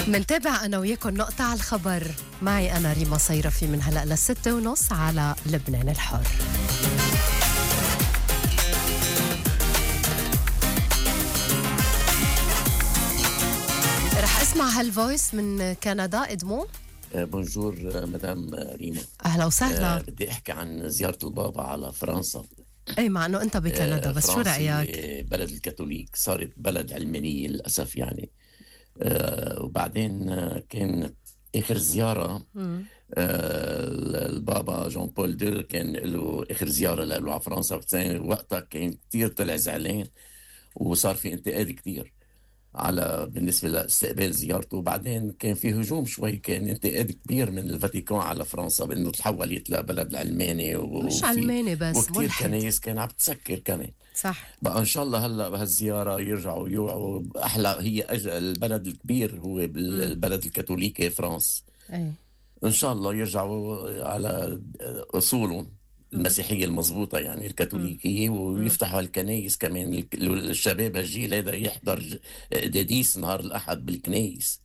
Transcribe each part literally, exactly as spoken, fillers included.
منتابع أنا وياكم نقطة على الخبر. معي أنا ريما صيرفي من هلأ للستة ونص على لبنان الحر. رح أسمع هالفويس من كندا. إدمو بونجور مدام ريما. أهلا وسهلا. أه بدي أحكي عن زيارة البابا على فرنسا. أي مع أنه أنت بكندا، بس شو رأيك؟ بلد الكاثوليك صارت بلد علمانية للأسف يعني. أه وبعدين كان آخر زيارة أه البابا جون بول دو كان له آخر زيارة له على فرنسا، وقتها كان كتير طلع زعلان وصار في انتقاد كتير على بالنسبة لاستقبال زيارته. وبعدين كان في هجوم شوي، كان انتقاد كبير من الفاتيكان على فرنسا بأنه تحولت لبلد العلماني، مش علماني بس وكتير كنايس كان عم تسكر كمان. صح. بقى إن شاء الله هلأ بهالزيارة يرجعوا يوعوا أحلى. هي أج... البلد الكبير هو البلد الكاثوليكي فرنسا. أي. إن شاء الله يرجعوا على أصولهم المسيحية المضبوطة يعني الكاثوليكية، ويفتحوا الكنائس كمان. الشباب هالجيل هذا يحضر قداديس نهار الأحد بالكنائس.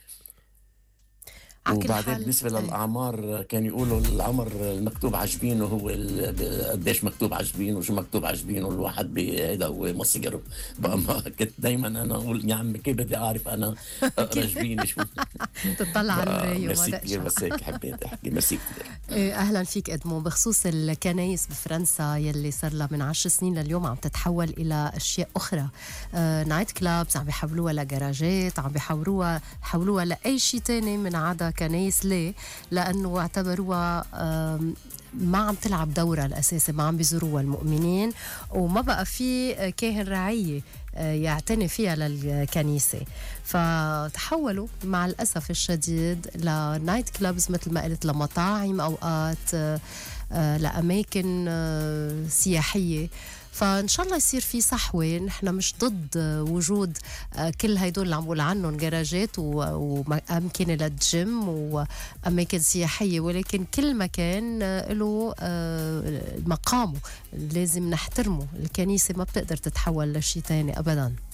وبعدين بالنسبة للأعمار كان يقولوا العمر المكتوب عجبينه هو قديش مكتوب عجبينه وشو مكتوب عجبينه الواحد بهذا هو مصيره. بقى ما كنت دايما أنا أقول يا عم كيف بدي أعرف أنا أقرأ جبيني شو تطلع على المراية. ميرسي كتير، بس هيك حبيت أحكي. ميرسي كتير. أهلا فيك إدمو. بخصوص الكنايس بفرنسا يلي صار لها من عشر سنين لليوم عم تتحول إلى أشياء أخرى. آه نايت كلابز عم بيحولوها لجراجات، عم بيحولوها حولوها لأي شيء تاني من عدا كنايس. ليه؟ لأنه اعتبروها ما عم تلعب دورها الأساسي، ما عم بيزوروها المؤمنين، وما بقى في كاهن رعية يعتني فيها للكنيسة، فتحولوا مع الأسف الشديد لنايت كلابز مثل ما قلت، لمطاعم أوقات، لأماكن سياحية. فإن شاء الله يصير في صحوة. نحن مش ضد وجود كل هيدول اللي عم بقول عنهم جراجات وأماكن للجيم وأماكن سياحية، ولكن كل مكان له مقامه، لازم نحترمه. الكنيسة ما بتقدر تتحول لشي تاني أبداً.